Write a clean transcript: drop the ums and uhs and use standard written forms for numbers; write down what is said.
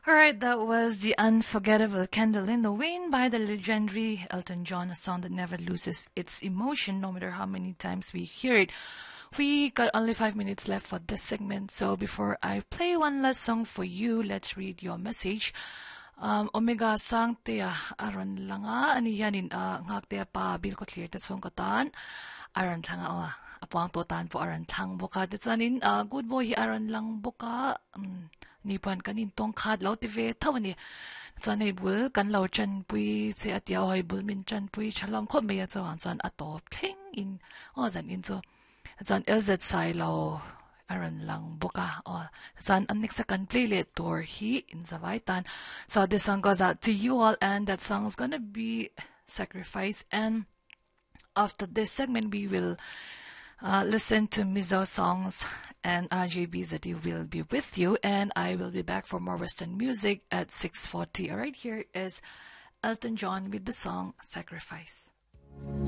Alright, that was the unforgettable Candle in the Wind by the legendary Elton John, a song that never loses its emotion no matter how many times we hear it. We got only 5 minutes left for this segment, so before I play one last song for you, let's read your message. Omega sang tea aron langa ani yanin ngak tea pa bil ko clear song katan aron tanga apang totan po aron tang boka tetsanin good boy aron lang boka nipan kanin tong khad lo tive thawani chanei bul kan lo chan pui se atia hoi bul min chan pui chalam kho me ya chawan chan atop theng in zan in cho chan LZ sai lo aron lang boka chan an next second play le tour hi in zawaitan. So this song goes out to you all, and that song is gonna be Sacrifice. And after this segment we will listen to Mizo songs, and RJB Zati will be with you, and I will be back for more Western music at 6:40. Alright, here is Elton John with the song Sacrifice.